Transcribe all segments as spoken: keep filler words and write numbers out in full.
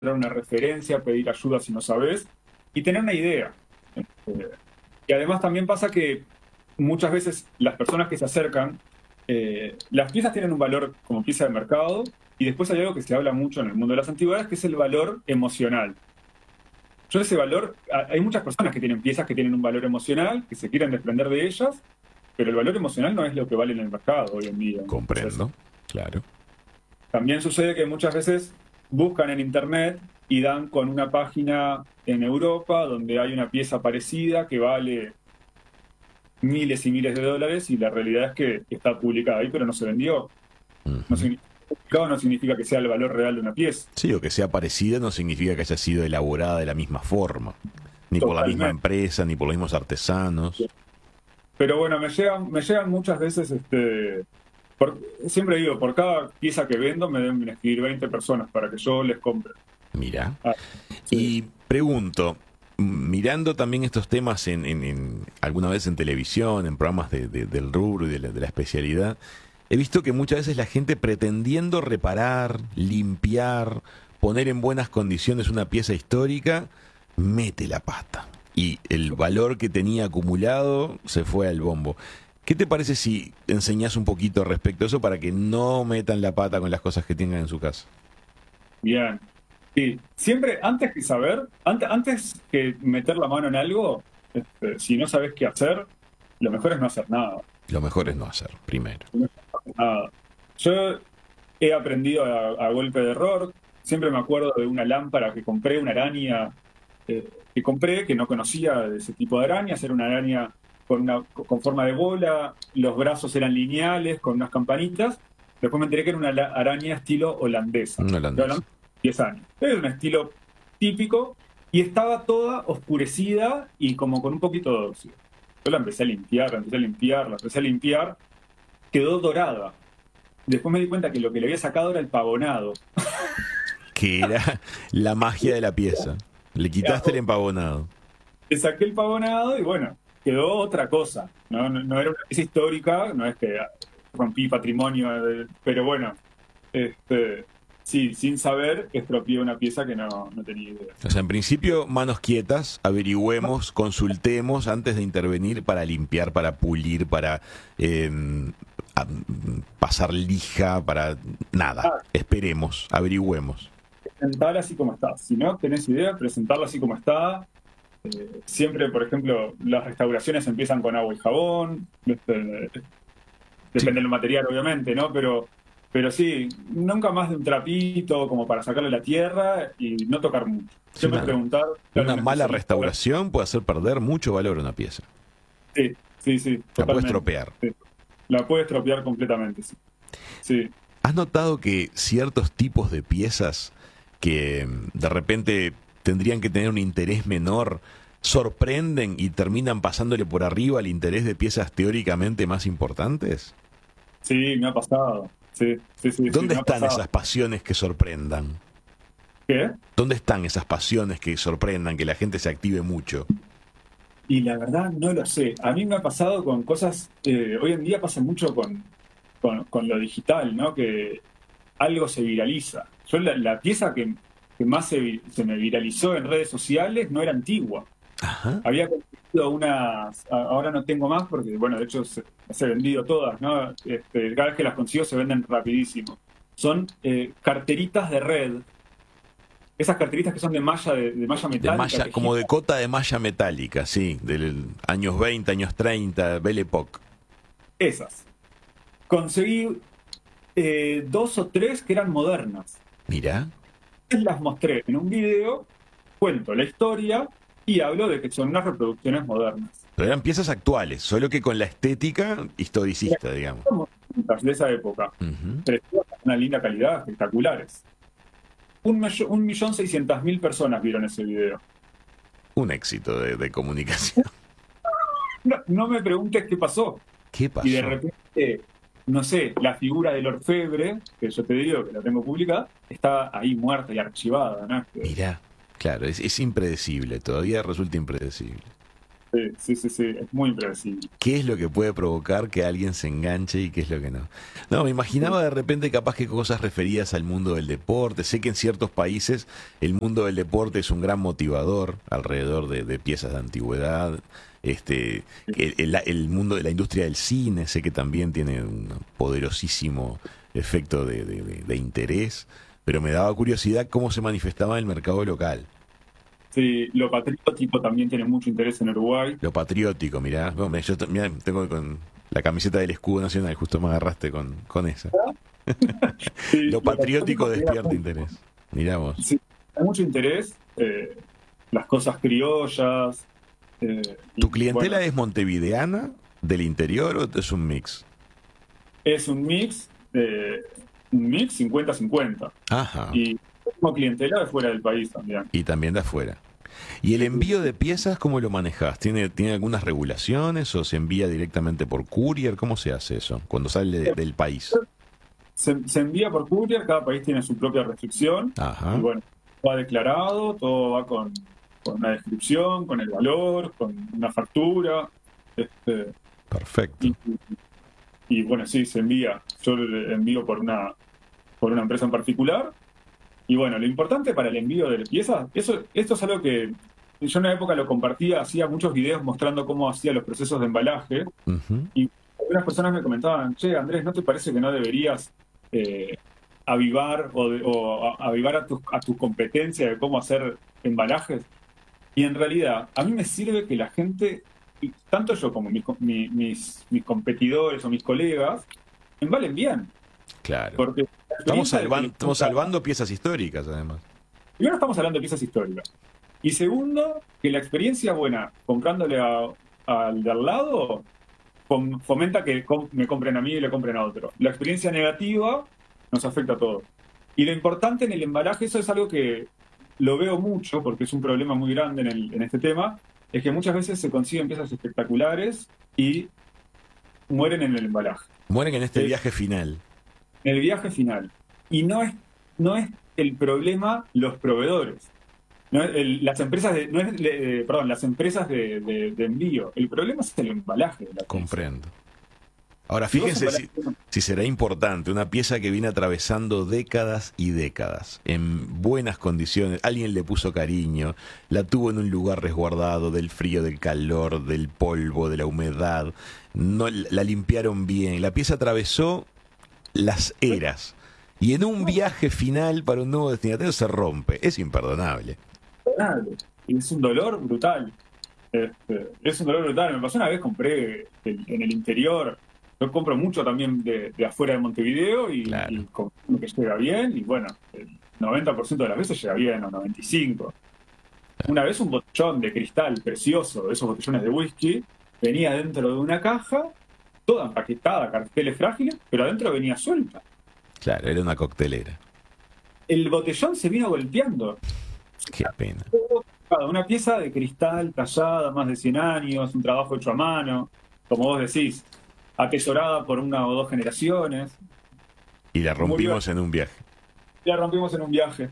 encontrar una referencia, pedir ayuda si no sabes, y tener una idea. Eh, y además también pasa que muchas veces las personas que se acercan, eh, las piezas tienen un valor como pieza de mercado, y después hay algo que se habla mucho en el mundo de las antigüedades, que es el valor emocional. Yo ese valor, hay muchas personas que tienen piezas que tienen un valor emocional, que se quieren desprender de ellas, pero el valor emocional no es lo que vale en el mercado hoy en día. Entonces, Comprendo, claro. también sucede que muchas veces buscan en internet y dan con una página en Europa donde hay una pieza parecida que vale miles y miles de dólares y la realidad es que está publicada ahí pero no se vendió. No Ujú. significa, publicado no significa que sea el valor real de una pieza. Sí, o que sea parecida no significa que haya sido elaborada de la misma forma, ni por la misma Totalmente. empresa, ni por los mismos artesanos. Pero bueno, me llegan, me llegan muchas veces, este, por- siempre digo, por cada pieza que vendo me deben escribir veinte personas para que yo les compre. Mira. Ah, sí. Y pregunto, mirando también estos temas en, en- en- alguna vez en televisión, en programas de- de- del rubro y de la, de la especialidad, he visto que muchas veces la gente pretendiendo reparar, limpiar, poner en buenas condiciones una pieza histórica, mete la pata. Y el valor que tenía acumulado se fue al bombo. ¿Qué te parece si enseñás un poquito respecto a eso para que no metan la pata con las cosas que tengan en su casa? Bien. Sí, siempre, antes que saber, antes, antes que meter la mano en algo, este, si no sabes qué hacer, lo mejor es no hacer nada. Lo mejor es no hacer, primero. No hacer nada. Yo he aprendido a, a golpe de error. Siempre me acuerdo de una lámpara que compré, una araña eh, que compré, que no conocía de ese tipo de arañas. Era una araña con, una, con forma de bola, los brazos eran lineales, con unas campanitas. Después me enteré que era una la- araña estilo holandesa. Un Estoy holandés. hablando de diez años. Era un estilo típico y estaba toda oscurecida y como con un poquito de óxido. Yo la empecé a limpiar, la empecé a limpiar, la empecé a limpiar, quedó dorada. Después me di cuenta que lo que le había sacado era el pavonado. Que era la magia de la pieza. Le quitaste el empavonado. Le saqué el pavonado y bueno, quedó otra cosa. No, no, no era una pieza histórica, no es que rompí patrimonio, de- pero bueno, este, sí, sin saber expropié una pieza que no, no tenía idea. O sea, en principio, manos quietas, averigüemos, consultemos antes de intervenir para limpiar, para pulir, para eh, a- pasar lija, para nada. Ah, Esperemos, averigüemos. presentarla así como está. Si no tenés idea, presentarla así como está. Eh, siempre, por ejemplo, las restauraciones empiezan con agua y jabón. Este, Sí, depende del material, obviamente, ¿no? Pero, pero sí, nunca más de un trapito como para sacarle la tierra y no tocar mucho. sí, Siempre una, preguntar a una algún mala especialista. restauración puede hacer perder mucho valor a una pieza. Sí, sí, sí, La puede totalmente. estropear. Sí. La puede estropear completamente, sí. Sí. ¿Has notado que ciertos tipos de piezas que mm, de repente tendrían que tener un interés menor sorprenden y terminan pasándole por arriba al interés de piezas teóricamente más importantes? Sí, me ha pasado. Sí, sí, sí, sí, ¿Dónde me ha están pasado. esas pasiones que sorprendan? ¿Qué? ¿Dónde están esas pasiones que sorprendan, que la gente se active mucho? Y la verdad no lo sé. A mí me ha pasado con cosas, eh, hoy en día pasa mucho con, con, con lo digital, ¿no? Que algo se viraliza. Yo la, la pieza que, que más se, vi- se me viralizó en redes sociales no era antigua. Ajá. Había conseguido unas, a- ahora no tengo más porque, bueno, de hecho se, se he vendido todas, ¿no? Este, cada vez que las consigo se venden rapidísimo. Son eh, carteritas de red, esas carteritas que son de malla, de, de malla De metálica, malla, que como de giran, cota de malla metálica, sí, del años veinte, años treinta, Belle Époque. esas. Conseguí eh, dos o tres que eran modernas. Mira, Las mostré en un video, cuento la historia y hablo de que son unas reproducciones modernas. pero eran piezas actuales, solo que con la estética historicista, digamos. Como de esa época. Ujú. Preciosas, una linda calidad, espectaculares. Un, millo- un millón seiscientas mil personas vieron ese video. Un éxito de, de comunicación. No, no me preguntes qué pasó. ¿Qué Y de pasó? repente, no sé, la figura del orfebre, que yo te digo que la tengo publicada, está ahí muerta y archivada, ¿no? Mirá, claro, es, es impredecible, todavía resulta impredecible. Sí, sí, sí, sí, es muy impredecible. ¿Qué es lo que puede provocar que alguien se enganche y qué es lo que no? No, me imaginaba de repente capaz que cosas referidas al mundo del deporte. Sé que en ciertos países el mundo del deporte es un gran motivador alrededor de, de piezas de antigüedad. Este, el, el, el mundo de la industria del cine sé que también tiene un poderosísimo efecto de, de, de, de interés, pero me daba curiosidad cómo se manifestaba en el mercado local. Sí, lo patriótico también tiene mucho interés en Uruguay. Lo patriótico, mirá. Bueno, yo t- mirá, tengo con la camiseta del escudo nacional, justo me agarraste con, con esa. Sí, Lo lo patriótico patriótico genera despierta mucho, interés. Mirá vos. sí, hay mucho interés, eh, las cosas criollas, eh, y ¿Tu bueno, clientela es montevideana, del interior o es un mix? es un mix, de, un mix cincuenta cincuenta. Ajá. Y tengo clientela de fuera del país también. Y también de afuera. ¿Y el Sí, sí, envío sí. de piezas cómo lo manejas? ¿Tiene, tiene algunas regulaciones o se envía directamente por courier? ¿Cómo se hace eso cuando sale de- del país? Se, se envía por courier, cada país tiene su propia restricción y Ajá. bueno, va declarado, todo va con, con una descripción, con el valor, con una factura. Este, Perfecto. y, y bueno, sí, se envía. Yo le envío por una, por una empresa en particular. Y bueno, lo importante para el envío de piezas, eso, esto es algo que yo en una época lo compartía, hacía muchos videos mostrando cómo hacía los procesos de embalaje. Ujú. Y algunas personas me comentaban, che, Andrés, ¿no te parece que no deberías eh, avivar o, de- o a- avivar a tu, a tu competencia de cómo hacer embalajes? Y en realidad, a mí me sirve que la gente, y tanto yo como mis, co- mi- mis, mis competidores o mis colegas, embalen bien. Claro. Porque la Estamos experiencia del que le salvando, estamos compra, salvando piezas históricas, además. primero estamos hablando de piezas históricas. Y segundo, que la experiencia buena comprándole a- al de al lado fom- fomenta que com- me compren a mí y le compren a otro. La experiencia negativa nos afecta a todos. Y lo importante en el embalaje, eso es algo que lo veo mucho, porque es un problema muy grande en, el- en este tema, es que muchas veces se consiguen piezas espectaculares y mueren en el embalaje, Mueren en este eh, viaje final. en el viaje final. Y no es, no es el problema los proveedores. No es el- las empresas de, no es, eh, perdón, las empresas de, de- de envío. El problema es el embalaje de la pieza. Comprendo. Ahora, Si vos fíjense embalás si, si será importante, una pieza que viene atravesando décadas y décadas, en buenas condiciones, alguien le puso cariño, la tuvo en un lugar resguardado del frío, del calor, del polvo, de la humedad, no, la limpiaron bien, la pieza atravesó las eras y en un viaje final para un nuevo destinatario se rompe, es imperdonable. Imperdonable. Y es un dolor brutal. Este, es un dolor brutal. Me pasó una vez, compré el- en el interior. Yo compro mucho también de, de afuera de Montevideo y, Claro, y compro que llega bien. Y bueno, el noventa por ciento de las veces llega bien, o noventa y cinco por ciento. Una vez un botellón de cristal precioso, de esos botellones de whisky, venía dentro de una caja, toda empaquetada, carteles frágiles, pero adentro venía suelta. claro, era una coctelera. El botellón se vino golpeando. Qué pena. Una pieza de cristal tallada, más de cien años, un trabajo hecho a mano, como vos decís, atesorada por una o dos generaciones. Y la Murió, rompimos en un viaje. la rompimos en un viaje.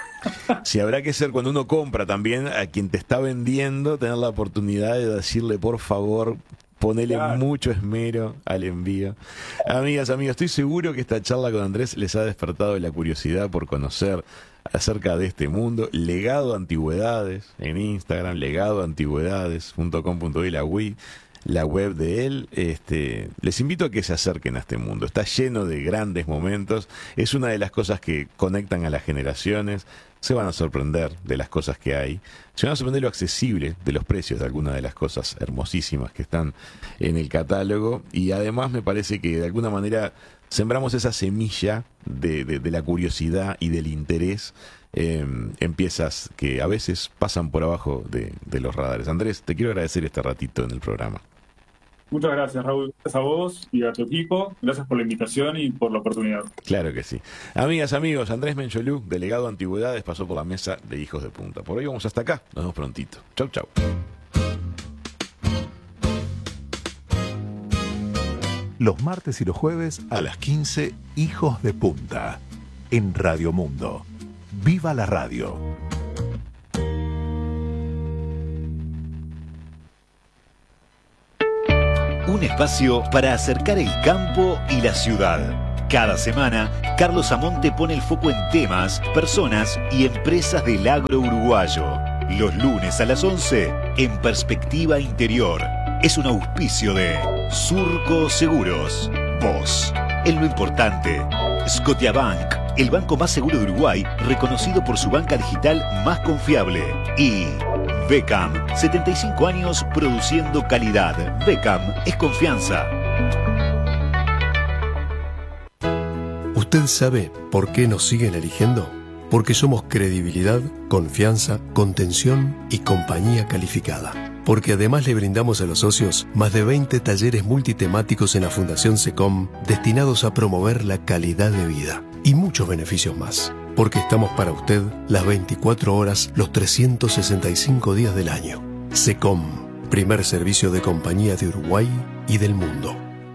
Si habrá que ser cuando uno compra también a quien te está vendiendo, tener la oportunidad de decirle, por favor, ponele Claro. mucho esmero al envío. Amigas, amigos, estoy seguro que esta charla con Andrés les ha despertado la curiosidad por conocer acerca de este mundo. Legado Antigüedades en Instagram, legado antigüedades punto com punto be, la web, la web de él. Este, les invito a que se acerquen a este mundo. Está lleno de grandes momentos. Es una de las cosas que conectan a las generaciones. Se van a sorprender de las cosas que hay. Se van a sorprender lo accesible de los precios de algunas de las cosas hermosísimas que están en el catálogo. Y además me parece que de alguna manera sembramos esa semilla de, de, de la curiosidad y del interés eh, en piezas que a veces pasan por abajo de, de los radares. Andrés, te quiero agradecer este ratito en el programa. Muchas gracias, Raúl. Gracias a vos y a tu equipo. Gracias por la invitación y por la oportunidad. Claro que sí. Amigas, amigos, Andrés Mencholú, delegado de Antigüedades, pasó por la mesa de Hijos de Punta. Por hoy vamos hasta acá. Nos vemos prontito. Chau, chau. Los martes y los jueves a las quince, Hijos de Punta, en Radio Mundo. ¡Viva la radio! un espacio para acercar el campo y la ciudad. Cada semana, Carlos Amonte pone el foco en temas, personas y empresas del agro uruguayo. Los lunes a las once, en Perspectiva Interior. Es un auspicio de Surco Seguros. Vos, en lo importante. Scotiabank, el banco más seguro de Uruguay, reconocido por su banca digital más confiable. Y Beckham, setenta y cinco años produciendo calidad. Beckham es confianza. ¿Usted sabe por qué nos siguen eligiendo? Porque somos credibilidad, confianza, contención y compañía calificada. Porque además le brindamos a los socios más de veinte talleres multitemáticos en la Fundación SECOM destinados a promover la calidad de vida y muchos beneficios más. Porque estamos para usted las veinticuatro horas, los trescientos sesenta y cinco días del año. SECOM, primer servicio de compañía de Uruguay y del mundo.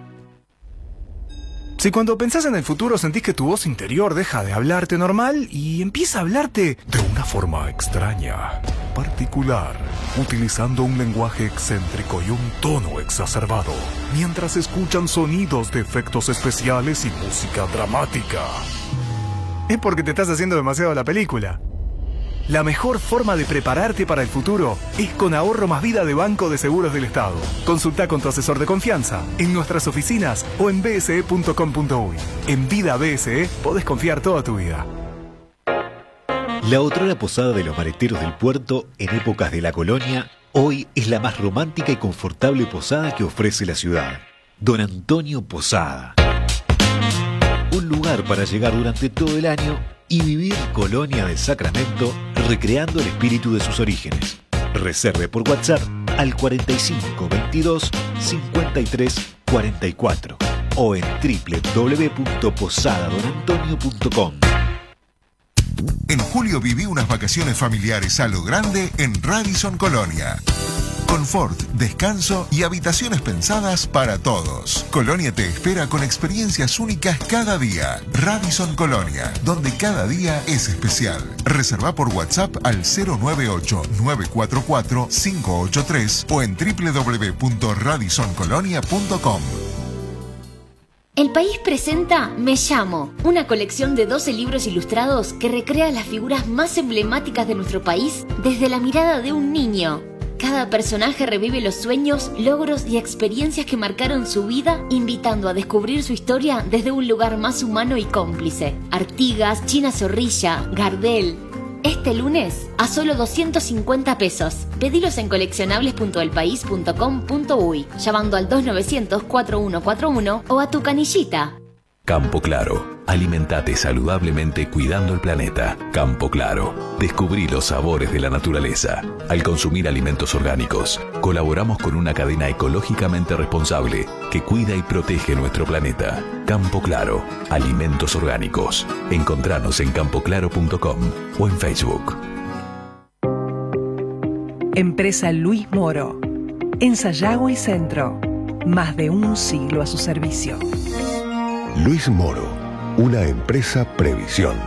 Si cuando pensás en el futuro sentís que tu voz interior deja de hablarte normal y empieza a hablarte de una forma extraña, particular, utilizando un lenguaje excéntrico y un tono exacerbado, mientras escuchan sonidos de efectos especiales y música dramática, es porque te estás haciendo demasiado la película. La mejor forma de prepararte para el futuro es con Ahorro Más Vida de Banco de Seguros del Estado. Consulta con tu asesor de confianza en nuestras oficinas o en b s e punto com punto u y. En Vida B S E podés confiar toda tu vida. La otrora posada de los maleteros del puerto en épocas de la colonia, hoy es la más romántica y confortable posada que ofrece la ciudad. Don Antonio Posada. Un lugar para llegar durante todo el año y vivir Colonia del Sacramento, recreando el espíritu de sus orígenes. Reserve por WhatsApp al cuarenta y cinco veintidós cincuenta y tres cuarenta y cuatro o en doble u doble u doble u punto posada don antonio punto com. En julio viví unas vacaciones familiares a lo grande en Radisson Colonia. Confort, descanso y habitaciones pensadas para todos. Colonia te espera con experiencias únicas cada día. Radisson Colonia, donde cada día es especial. Reserva por WhatsApp al cero nueve ocho nueve cuatro cuatro cinco ocho tres o en doble u doble u doble u punto radisson colonia punto com. El País presenta Me Llamo, una colección de doce libros ilustrados que recrea las figuras más emblemáticas de nuestro país desde la mirada de un niño. Cada personaje revive los sueños, logros y experiencias que marcaron su vida, invitando a descubrir su historia desde un lugar más humano y cómplice. Artigas, China Zorrilla, Gardel. Este lunes, a solo doscientos cincuenta pesos. Pedilos en coleccionables punto el país punto com punto u y, llamando al dos novecientos cuatro uno cuatro uno o a tu canillita. Campo Claro. Alimentate saludablemente cuidando el planeta. Campo Claro. Descubrí los sabores de la naturaleza. Al consumir alimentos orgánicos, colaboramos con una cadena ecológicamente responsable que cuida y protege nuestro planeta. Campo Claro. Alimentos orgánicos. Encontranos en campo claro punto com o en Facebook. Empresa Luis Moro. En Sayago y Centro. Más de un siglo a su servicio. Luis Moro, una empresa Previsión.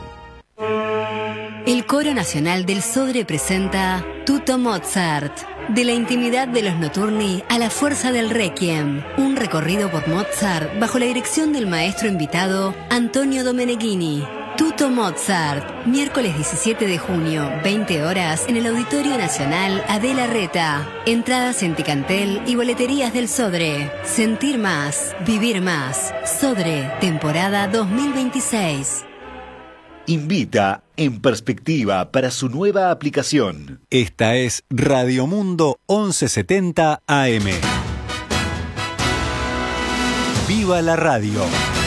El Coro Nacional del Sodre presenta Tutto Mozart. De la intimidad de los notturni a la fuerza del requiem. Un recorrido por Mozart bajo la dirección del maestro invitado Antonio Domeneghini. Tutto Mozart, miércoles diecisiete de junio, veinte horas, en el Auditorio Nacional Adela Reta. Entradas en Ticantel y boleterías del Sodre. Sentir más, vivir más. Sodre, temporada dos mil veintiséis. Invita En Perspectiva para su nueva aplicación. Esta es Radio Mundo once setenta A M. ¡Viva la radio!